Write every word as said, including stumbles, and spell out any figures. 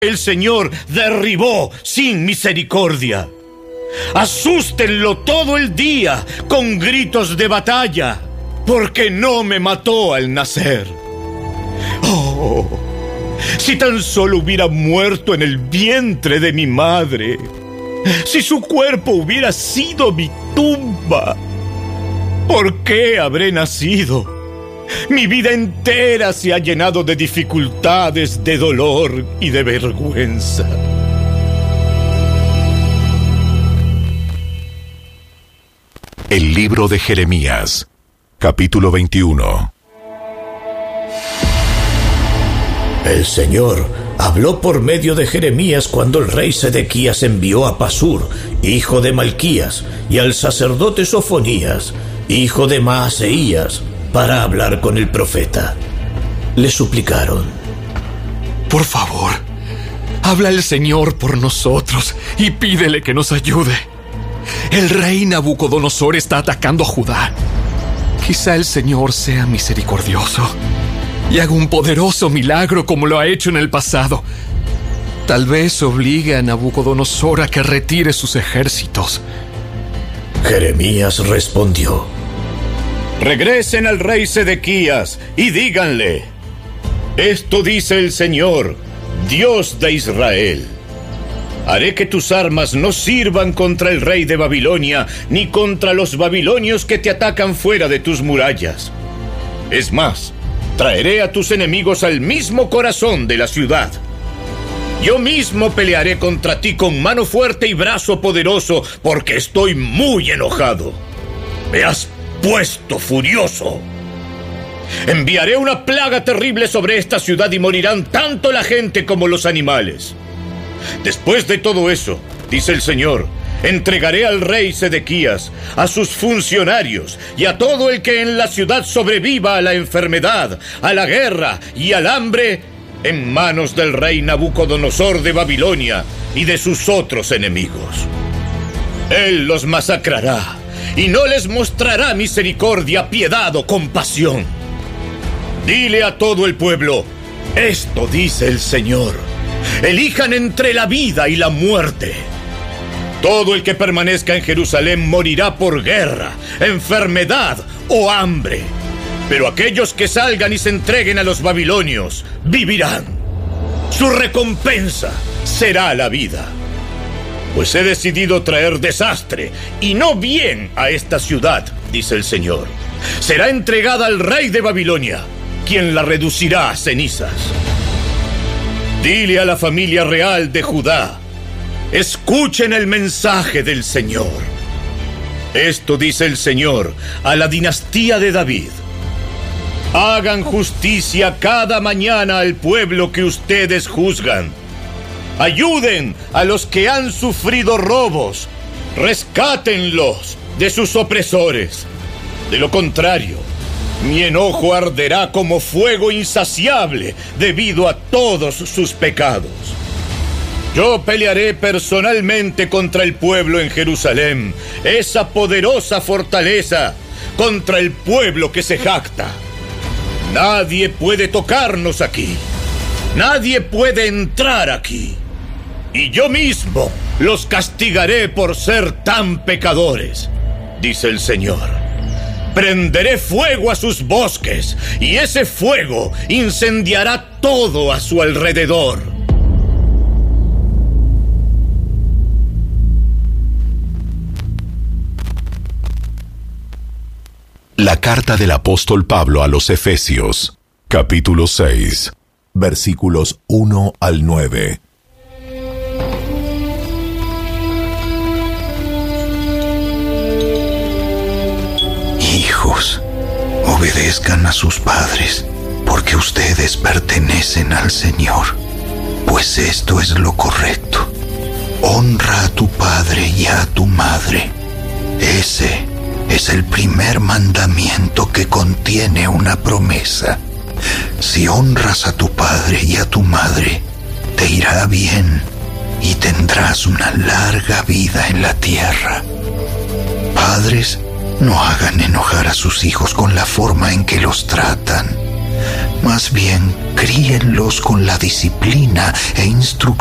El Señor derribó sin misericordia. Asústenlo todo el día con gritos de batalla, porque no me mató al nacer. Oh, si tan solo hubiera muerto en el vientre de mi madre, si su cuerpo hubiera sido mi tumba. ¿Por qué habré nacido? Mi vida entera se ha llenado de dificultades, de dolor y de vergüenza. El libro de Jeremías, capítulo veintiuno. El Señor habló por medio de Jeremías cuando el rey Sedequías envió a Pasur, hijo de Malquías, y al sacerdote Sofonías, hijo de Maaseías, para hablar con el profeta. Le suplicaron: por favor, habla el Señor por nosotros y pídele que nos ayude. El rey Nabucodonosor está atacando a Judá. Quizá el Señor sea misericordioso y haga un poderoso milagro como lo ha hecho en el pasado. Tal vez obligue a Nabucodonosor a que retire sus ejércitos. Jeremías respondió: regresen al rey Sedequías y díganle: esto dice el Señor, Dios de Israel. Haré que tus armas no sirvan contra el rey de Babilonia, ni contra los babilonios que te atacan fuera de tus murallas. Es más, traeré a tus enemigos al mismo corazón de la ciudad. Yo mismo pelearé contra ti con mano fuerte y brazo poderoso, porque estoy muy enojado. Me has puesto furioso. Enviaré una plaga terrible sobre esta ciudad y morirán tanto la gente como los animales. Después de todo eso, dice el Señor, entregaré al rey Sedequías, a sus funcionarios y a todo el que en la ciudad sobreviva a la enfermedad, a la guerra y al hambre, en manos del rey Nabucodonosor de Babilonia y de sus otros enemigos. Él los masacrará y no les mostrará misericordia, piedad o compasión. Dile a todo el pueblo: esto dice el Señor. Elijan entre la vida y la muerte. Todo el que permanezca en Jerusalén morirá por guerra, enfermedad o hambre. Pero aquellos que salgan y se entreguen a los babilonios vivirán. Su recompensa será la vida. Pues he decidido traer desastre y no bien a esta ciudad, dice el Señor. Será entregada al rey de Babilonia, quien la reducirá a cenizas. Dile a la familia real de Judá: escuchen el mensaje del Señor. Esto dice el Señor a la dinastía de David: hagan justicia cada mañana al pueblo que ustedes juzgan. Ayuden a los que han sufrido robos. Rescátenlos de sus opresores. De lo contrario, mi enojo arderá como fuego insaciable debido a todos sus pecados. Yo pelearé personalmente contra el pueblo en Jerusalén, esa poderosa fortaleza, contra el pueblo que se jacta. Nadie puede tocarnos aquí. Nadie puede entrar aquí. Y yo mismo los castigaré por ser tan pecadores, dice el Señor. Prenderé fuego a sus bosques, y ese fuego incendiará todo a su alrededor. La carta del apóstol Pablo a los Efesios, capítulo seis, versículos uno al nueve. Hijos, obedezcan a sus padres, porque ustedes pertenecen al Señor, pues esto es lo correcto. Honra a tu padre y a tu madre. Ese es el primer mandamiento que contiene una promesa. Si honras a tu padre y a tu madre, te irá bien y tendrás una larga vida en la tierra. Padres, no hagan enojar a sus hijos con la forma en que los tratan. Más bien, críenlos con la disciplina e instrucción